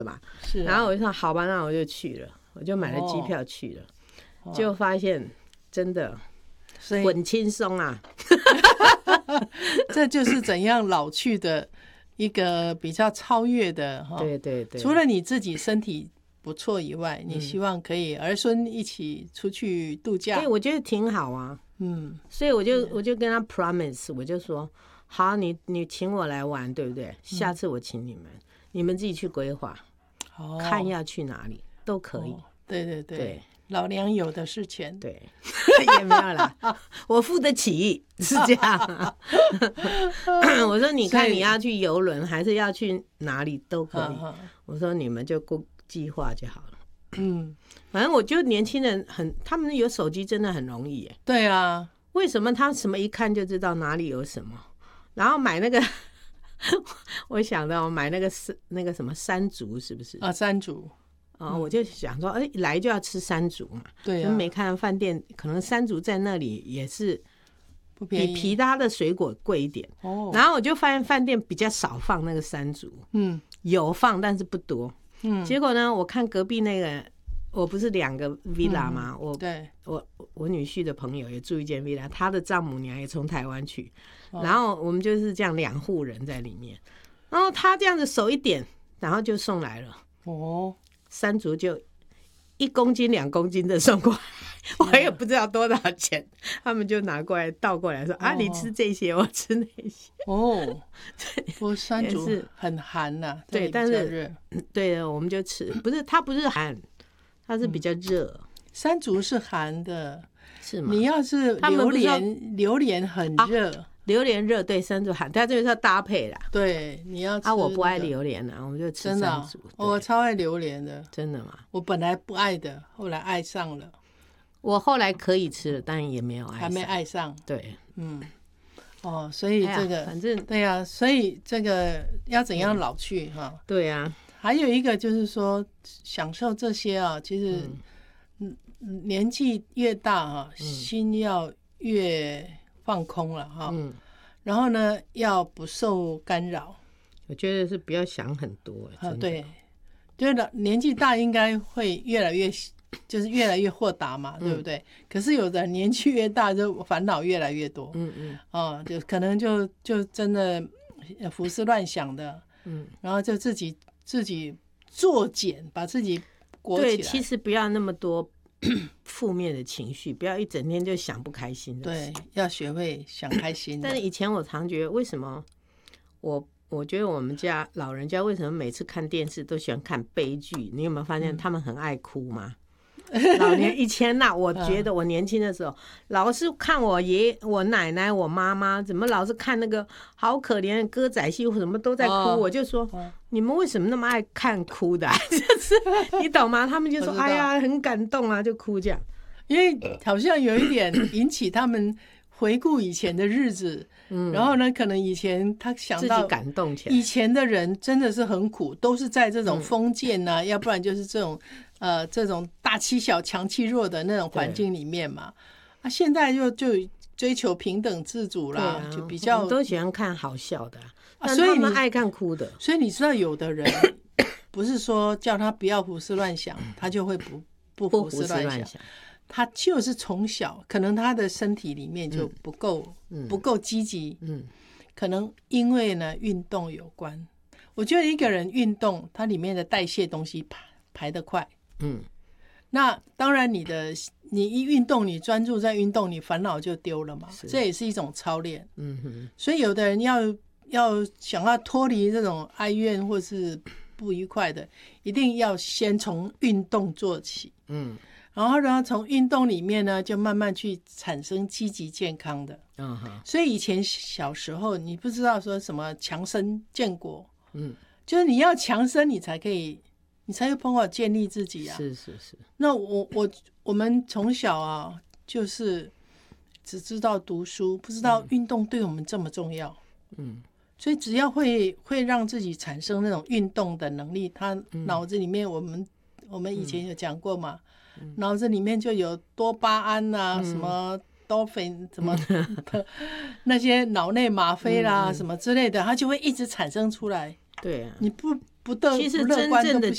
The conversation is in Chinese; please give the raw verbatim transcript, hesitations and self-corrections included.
嘛， 是、啊。 然后我就说好吧，那我就去了，我就买了机票去了，哦、就发现真的很轻松啊。 这就是怎样老去的一个比较超越的哈。 对对对。 除了你自己身体不错以外，你希望可以儿孙一起出去度假。 对，我觉得挺好啊。嗯，所以我就我就跟他 promise， 我就说好，你你请我来玩，对不对？下次我请你们，嗯、你们自己去规划，哦、看要去哪里都可以。哦、 对对 对, 对，老娘有的是钱， 对，也没有啦，我付得起，是这样。我说你看你要去游轮还是要去哪里都可以，我说你们就过计划就好了。嗯，反正我觉得年轻人很，他们有手机真的很容易耶。 对啊， 为什么他什么一看就知道哪里有什么？然后买那个，我想到买那个那个什么山竹是不是啊？山竹啊、嗯，我就想说，哎，来就要吃山竹嘛。 对啊， 没看饭店，可能山竹在那里也是比其他的水果贵一点。哦，然后我就发现饭店比较少放那个山竹，嗯，有放但是不多。嗯，结果呢，我看隔壁那个，我不是两个 villa 吗？嗯、我对我我女婿的朋友也住一间 villa， 他的丈母娘也从台湾去，哦、然后我们就是这样两户人在里面，然后他这样子手一点，然后就送来了。哦，山竹就一公斤两公斤的送过来，我也不知道多少钱，他们就拿过来倒过来说、哦、啊，你吃这些，我吃那些。哦， 我山竹很寒呐、啊， 对，但是对的，我们就吃，不是它不是寒，它是比较热、嗯。 山竹是寒的， 是吗？ 你要是榴莲，榴莲很热。啊， 榴莲热，对，山竹寒，它这个是要搭配啦。 对，你要吃、那个、啊，我不爱榴莲啊，我们就吃山竹。 真的、啊，我超爱榴莲的。 真的吗？ 我本来不爱的，后来爱上了。 我后来可以吃了，但也没有爱上， 还没爱上。 对，嗯， 哦，所以这个、 哎、反正对呀、啊，所以这个要怎样老去哈、嗯？ 对呀、啊， 还有一个就是说，享受这些啊，其实嗯年纪越大哈、啊，嗯、心要越放空了哈。嗯，然后呢，要不受干扰。 我觉得是不要想很多。啊， 对，就是年纪大应该会越来越。就是越来越豁达嘛，嗯、对不对？可是有的年纪越大，就烦恼越来越多。嗯嗯，哦，就可能就就真的胡思乱想的。嗯，然后就自己自己作茧，把自己裹起来。 对，其实不要那么多负面的情绪，不要一整天就想不开心的事。 对，要学会想开心的。 但是以前我常觉得，为什么我我觉得我们家老人家为什么每次看电视都喜欢看悲剧？你有没有发现他们很爱哭吗？嗯、老年以前呐、啊，我觉得我年轻的时候，嗯、老是看我爷、我奶奶、我妈妈怎么老是看那个好可怜的歌仔戏，什么都在哭，哦、我就说、哦、你们为什么那么爱看哭的、啊？就是你懂吗？他们就说哎呀很感动啊，就哭这样， 因为好像有一点引起他们回顾以前的日子。嗯，然后呢，可能以前他想到自己感动起来， 以前的人真的是很苦，都是在这种封建啊，嗯、要不然就是这种呃这种大欺小强欺弱的那种环境里面嘛。啊，现在就就追求平等自主啦，啊、就比较我们都喜欢看好笑的、啊，但他们爱看哭的。 所以你知道，有的人不是说叫他不要胡思乱想，他就会不不胡思乱想。他就是从小可能他的身体里面就不够、嗯、不够积极，嗯，可能因为呢运动有关。我觉得一个人运动，他里面的代谢东西排排得快，嗯，那当然你的你一运动，你专注在运动，你烦恼就丢了嘛，这也是一种操练，嗯哼。所以有的人要要想要脱离这种哀怨或是不愉快的，一定要先从运动做起，嗯。然后呢，从运动里面呢，就慢慢去产生积极健康的。嗯哼。所以以前小时候，你不知道说什么强身健国，嗯，就是你要强身，你才可以，你才有办法建立自己啊。 是是是。 那我我我们从小啊，就是只知道读书，不知道运动对我们这么重要。嗯。所以只要会会让自己产生那种运动的能力，他脑子里面我们、嗯、我们以前有讲过嘛。脑子里面就有多巴胺啊，嗯、什么多酚什么的那些脑内吗啡啦、嗯、什么之类的，它就会一直产生出来。 对啊， 你不不乐其实真正的